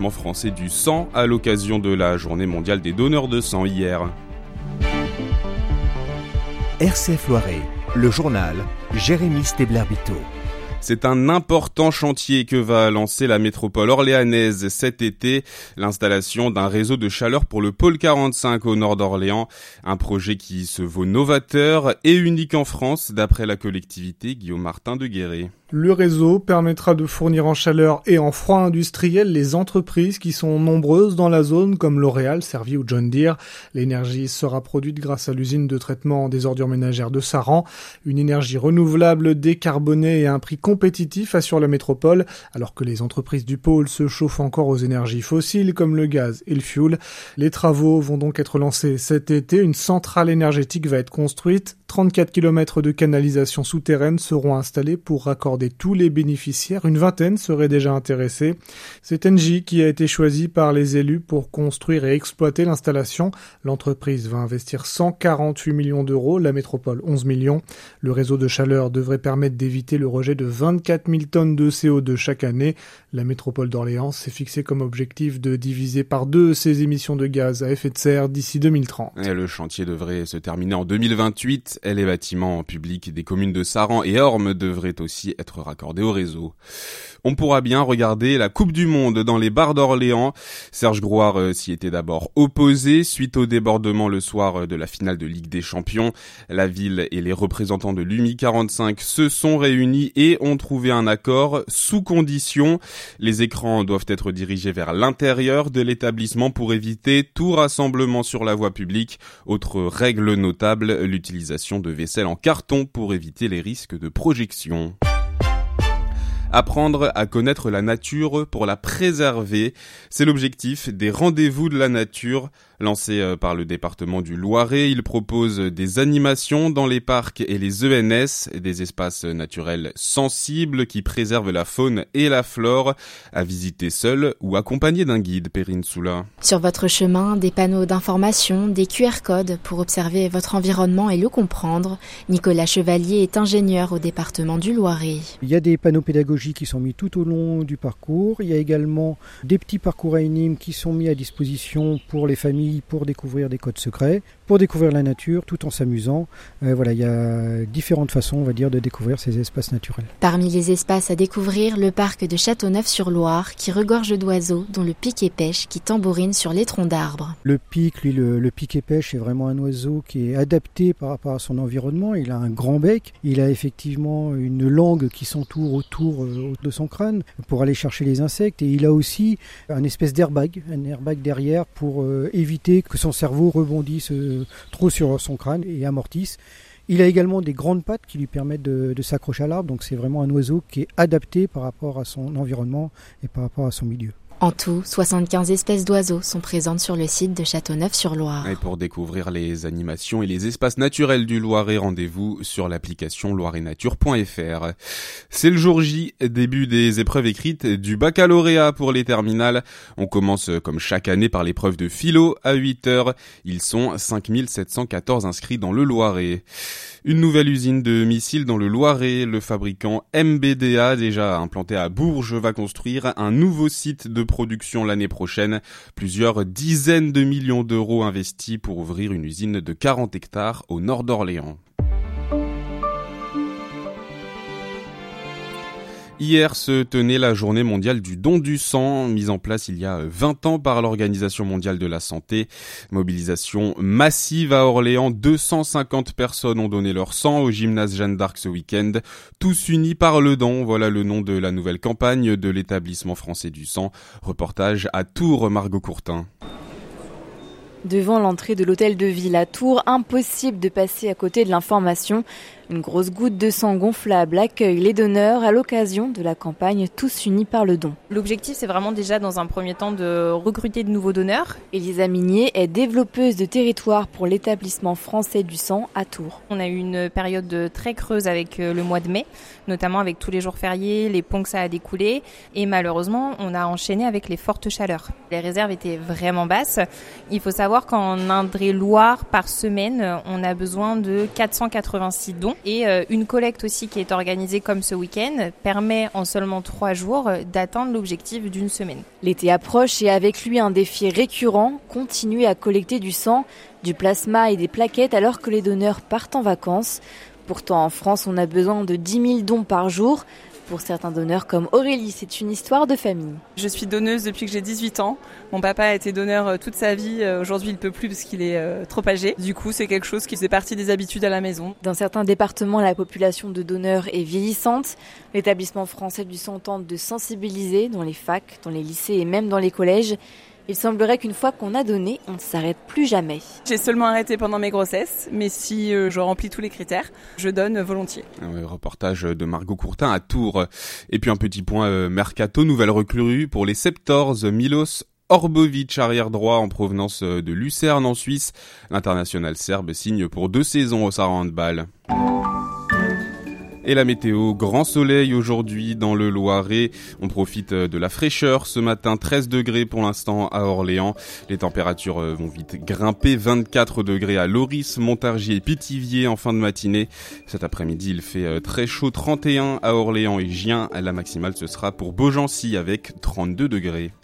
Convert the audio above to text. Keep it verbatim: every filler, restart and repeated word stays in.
Français du sang à l'occasion de la journée mondiale des donneurs de sang hier. R C F Loiret, le journal, Jérémy Stebler-Bito. C'est un important chantier que va lancer la métropole orléanaise cet été, l'installation d'un réseau de chaleur pour le pôle quarante-cinq au nord d'Orléans, un projet qui se veut novateur et unique en France d'après la collectivité Guillaume Martin de Guéret. Le réseau permettra de fournir en chaleur et en froid industriel les entreprises qui sont nombreuses dans la zone comme L'Oréal, Servier ou John Deere. L'énergie sera produite grâce à l'usine de traitement des ordures ménagères de Saran. Une énergie renouvelable, décarbonée et à un prix compétitif assure la métropole, alors que les entreprises du pôle se chauffent encore aux énergies fossiles comme le gaz et le fioul. Les travaux vont donc être lancés cet été. Une centrale énergétique va être construite. trente-quatre kilomètres de canalisation souterraine seront installés pour raccorder tous les bénéficiaires. Une vingtaine seraient déjà intéressés. C'est Engie qui a été choisi par les élus pour construire et exploiter l'installation. L'entreprise va investir cent quarante-huit millions d'euros, la métropole onze millions. Le réseau de chaleur devrait permettre d'éviter le rejet de vingt-quatre mille tonnes de C O deux chaque année. La métropole d'Orléans s'est fixé comme objectif de diviser par deux ses émissions de gaz à effet de serre d'ici deux mille trente. Et le chantier devrait se terminer en deux mille vingt-huit. Et les bâtiments publics des communes de Saran et Ormes devraient aussi être raccordés au réseau. On pourra bien regarder la Coupe du Monde dans les bars d'Orléans. Serge Grouard s'y était d'abord opposé suite au débordement le soir de la finale de Ligue des Champions. La ville et les représentants de l'U M I quarante-cinq se sont réunis et ont trouvé un accord sous condition. Les écrans doivent être dirigés vers l'intérieur de l'établissement pour éviter tout rassemblement sur la voie publique. Autre règle notable, l'utilisation de vaisselle en carton pour éviter les risques de projection. Apprendre à connaître la nature pour la préserver, c'est l'objectif des rendez-vous de la nature. Lancé par le département du Loiret, il propose des animations dans les parcs et les E N S, des espaces naturels sensibles qui préservent la faune et la flore, à visiter seul ou accompagné d'un guide, Perrine Soula. Sur votre chemin, des panneaux d'information, des Q R codes pour observer votre environnement et le comprendre. Nicolas Chevalier est ingénieur au département du Loiret. Il y a des panneaux pédagogiques qui sont mis tout au long du parcours. Il y a également des petits parcours à énigmes qui sont mis à disposition pour les familles pour découvrir des codes secrets, pour découvrir la nature tout en s'amusant. Euh, voilà, il y a différentes façons, on va dire, de découvrir ces espaces naturels. Parmi les espaces à découvrir, le parc de Châteauneuf-sur-Loire qui regorge d'oiseaux, dont le pic-et-pêche qui tambourine sur les troncs d'arbres. Le pic, lui, le, le pic-et-pêche est vraiment un oiseau qui est adapté par rapport à son environnement. Il a un grand bec, il a effectivement une langue qui s'entoure autour euh, de son crâne pour aller chercher les insectes, et il a aussi un espèce d'airbag, un airbag derrière pour euh, éviter que son cerveau rebondisse euh, trop sur son crâne et amortisse. Il a également des grandes pattes qui lui permettent de, de s'accrocher à l'arbre, donc c'est vraiment un oiseau qui est adapté par rapport à son environnement et par rapport à son milieu. En tout, soixante-quinze espèces d'oiseaux sont présentes sur le site de Châteauneuf-sur-Loire. Et pour découvrir les animations et les espaces naturels du Loiret, rendez-vous sur l'application loiret nature point f r. C'est le jour J, début des épreuves écrites du baccalauréat pour les terminales. On commence comme chaque année par l'épreuve de philo à huit heures. Ils sont cinq mille sept cent quatorze inscrits dans le Loiret. Une nouvelle usine de missiles dans le Loiret. Le fabricant M B D A, déjà implanté à Bourges, va construire un nouveau site de production l'année prochaine. Plusieurs dizaines de millions d'euros investis pour ouvrir une usine de quarante hectares au nord d'Orléans. Hier se tenait la journée mondiale du don du sang, mise en place il y a vingt ans par l'Organisation mondiale de la santé. Mobilisation massive à Orléans, deux cent cinquante personnes ont donné leur sang au gymnase Jeanne d'Arc ce week-end. Tous unis par le don, voilà le nom de la nouvelle campagne de l'établissement français du sang. Reportage à Tours, Margot Courtin. Devant l'entrée de l'hôtel de ville à Tours, impossible de passer à côté de l'information. Une grosse goutte de sang gonflable accueille les donneurs à l'occasion de la campagne Tous unis par le don. L'objectif, c'est vraiment déjà dans un premier temps de recruter de nouveaux donneurs. Elisa Minier est développeuse de territoire pour l'établissement français du sang à Tours. On a eu une période très creuse avec le mois de mai, notamment avec tous les jours fériés, les ponts que ça a découlé. Et malheureusement, on a enchaîné avec les fortes chaleurs. Les réserves étaient vraiment basses. Il faut savoir qu'en Indre-et-Loire, par semaine, on a besoin de quatre cent quatre-vingt-six dons. Et euh, une collecte aussi qui est organisée comme ce week-end permet en seulement trois jours d'atteindre l'objectif d'une semaine. L'été approche et avec lui un défi récurrent, continuer à collecter du sang, du plasma et des plaquettes alors que les donneurs partent en vacances. Pourtant en France on a besoin de dix mille dons par jour. Pour certains donneurs comme Aurélie, c'est une histoire de famille. Je suis donneuse depuis que j'ai dix-huit ans. Mon papa a été donneur toute sa vie. Aujourd'hui, il ne peut plus parce qu'il est euh, trop âgé. Du coup, c'est quelque chose qui faisait partie des habitudes à la maison. Dans certains départements, la population de donneurs est vieillissante. L'établissement français du sang tente de sensibiliser dans les facs, dans les lycées et même dans les collèges. Il semblerait qu'une fois qu'on a donné, on ne s'arrête plus jamais. J'ai seulement arrêté pendant mes grossesses, mais si euh, je remplis tous les critères, je donne volontiers. Ouais, reportage de Margot Courtin à Tours. Et puis un petit point euh, mercato, nouvelle recrue pour les Septors, Milos Orbovic, arrière droit en provenance de Lucerne en Suisse. L'international serbe signe pour deux saisons au Saran Handball. Et la météo, grand soleil aujourd'hui dans le Loiret. On profite de la fraîcheur ce matin, treize degrés pour l'instant à Orléans. Les températures vont vite grimper, vingt-quatre degrés à Loris, Montargis et Pithiviers en fin de matinée. Cet après-midi, il fait très chaud, trente et un à Orléans et Gien. La maximale, ce sera pour Beaugency avec trente-deux degrés.